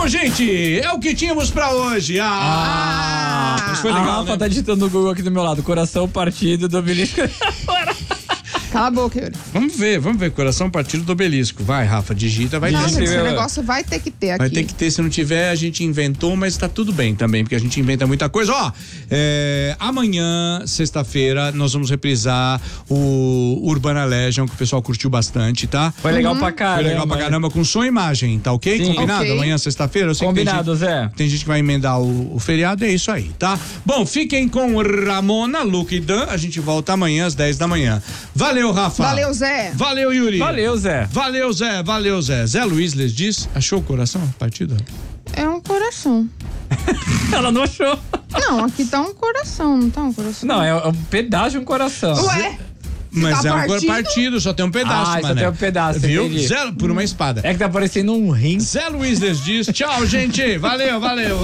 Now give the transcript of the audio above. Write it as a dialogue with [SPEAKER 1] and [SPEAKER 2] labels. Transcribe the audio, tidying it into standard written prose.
[SPEAKER 1] Bom, gente, é o que tínhamos pra hoje. Mas foi legal,
[SPEAKER 2] a Rafa
[SPEAKER 1] né?
[SPEAKER 2] tá digitando no Google aqui do meu lado. Coração partido do obelisco.
[SPEAKER 3] Cala a boca, Yuri.
[SPEAKER 1] Vamos ver, coração partido do obelisco. Vai, Rafa, digita, vai
[SPEAKER 3] Não,
[SPEAKER 1] ter.
[SPEAKER 3] gente, esse negócio vai ter que ter aqui.
[SPEAKER 1] Vai ter que ter, se não tiver, a gente inventou, mas tá tudo bem também, porque a gente inventa muita coisa. Ó, amanhã, sexta-feira, nós vamos reprisar o Urbana Legend, que o pessoal curtiu bastante, tá?
[SPEAKER 2] Foi legal pra caramba.
[SPEAKER 1] Foi legal pra caramba, com som e imagem, tá ok?
[SPEAKER 2] Sim.
[SPEAKER 1] Combinado?
[SPEAKER 3] Ok.
[SPEAKER 1] Amanhã, sexta-feira, eu sei
[SPEAKER 2] Combinado,
[SPEAKER 1] que
[SPEAKER 2] Zé.
[SPEAKER 1] tem gente que vai emendar o feriado, é isso aí, tá? Bom, fiquem com Ramona, Luke e Dan, a gente volta amanhã às 10 da manhã. Valeu, Rafa.
[SPEAKER 3] Valeu, Zé.
[SPEAKER 1] Valeu, Yuri.
[SPEAKER 2] Valeu, Zé.
[SPEAKER 1] Valeu, Zé. Valeu, Zé. Zé Luiz les diz, achou o coração partido?
[SPEAKER 3] É um coração.
[SPEAKER 2] Ela não achou.
[SPEAKER 3] Não, aqui tá um coração, não tá um coração?
[SPEAKER 2] Não, é um pedaço de um coração.
[SPEAKER 3] Ué?
[SPEAKER 1] Mas
[SPEAKER 3] tá
[SPEAKER 1] é um
[SPEAKER 3] partido?
[SPEAKER 1] partido, só tem um pedaço,
[SPEAKER 2] Ah, só
[SPEAKER 1] mané.
[SPEAKER 2] tem um pedaço,
[SPEAKER 1] viu?
[SPEAKER 2] entendi.
[SPEAKER 1] Zero por uma espada.
[SPEAKER 2] É que tá parecendo um rim.
[SPEAKER 1] Zé Luiz les diz, tchau, gente. Valeu, valeu.